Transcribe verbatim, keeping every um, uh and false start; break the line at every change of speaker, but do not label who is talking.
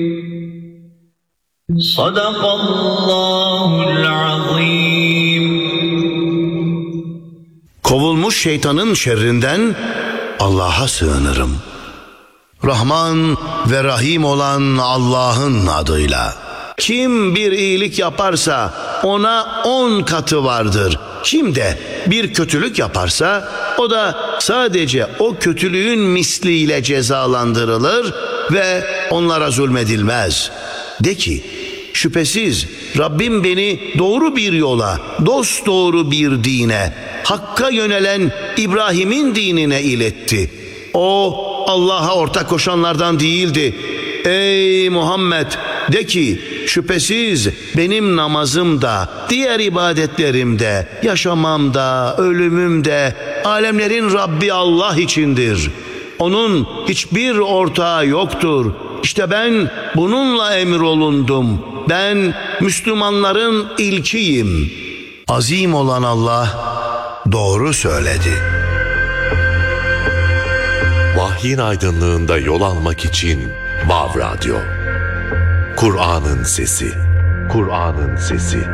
Sadakallahul azim.
Kovulmuş şeytanın şerrinden Allah'a sığınırım. Rahman ve Rahim olan Allah'ın adıyla. Kim bir iyilik yaparsa ona on katı vardır. Kim de bir kötülük yaparsa o da sadece o kötülüğün misliyle cezalandırılır ve onlara zulmedilmez. De ki, şüphesiz Rabbim beni doğru bir yola, dosdoğru bir dine, Hakk'a yönelen İbrahim'in dinine iletti. O Allah'a ortak koşanlardan değildi. Ey Muhammed, de ki, şüphesiz benim namazımda, diğer ibadetlerimde, yaşamamda, ölümümde, alemlerin Rabbi Allah içindir. Onun hiçbir ortağı yoktur. İşte ben bununla emrolundum. Ben Müslümanların ilkiyim. Azim olan Allah doğru söyledi.
Vahyin aydınlığında yol almak için Vav Radyo. Kur'an'ın sesi. Kur'an'ın sesi.